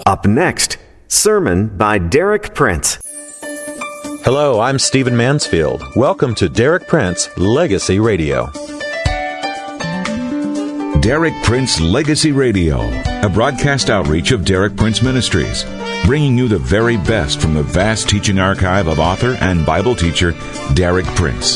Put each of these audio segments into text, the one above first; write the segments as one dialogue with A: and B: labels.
A: Up next, sermon by Derek Prince.
B: Hello, I'm Stephen Mansfield. Welcome to Derek Prince Legacy Radio.
C: Derek Prince Legacy Radio, a broadcast outreach of Derek Prince Ministries, bringing you the very best from the vast teaching archive of author and Bible teacher Derek Prince.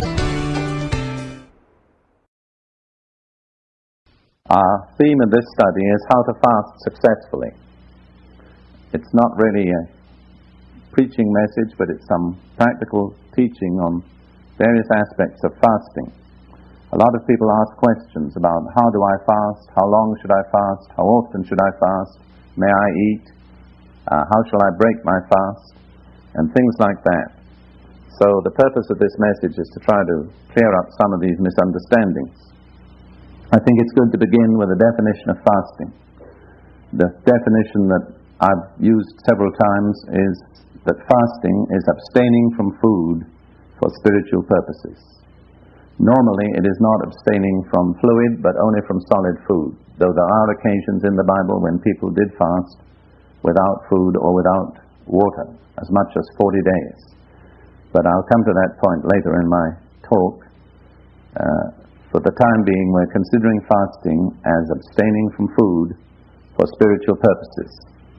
D: Our theme of this study is how to fast successfully. It's not really a preaching message, but it's some practical teaching on various aspects of fasting. A lot of people ask questions about how do I fast, how long should I fast, how often should I fast, may I eat, how shall I break my fast, and things like that. So the purpose of this message is to try to clear up some of these misunderstandings. I think it's good to begin with a definition of fasting. The definition that I've used several times is that fasting is abstaining from food for spiritual purposes. Normally, it is not abstaining from fluid, but only from solid food, though there are occasions in the Bible when people did fast without food or without water, as much as 40 days. But I'll come to that point later in my talk. For the time being, we're considering fasting as abstaining from food for spiritual purposes.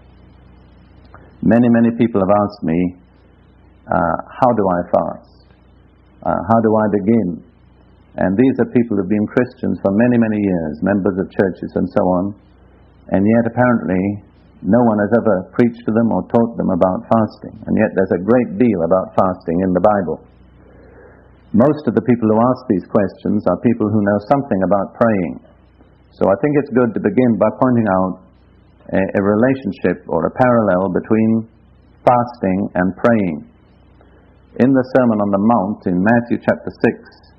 D: Many people have asked me, how do I fast? How do I begin? And these are people who've been Christians for many years, members of churches and so on, and yet apparently no one has ever preached to them or taught them about fasting. And yet there's a great deal about fasting in the Bible. Most of the people who ask these questions are people who know something about praying. So I think it's good to begin by pointing out a relationship or a parallel between fasting and praying. In the Sermon on the Mount in Matthew chapter 6,